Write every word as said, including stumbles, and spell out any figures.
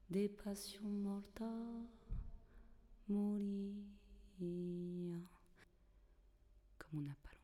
des passions mortes à mourir. Comme on n'a pas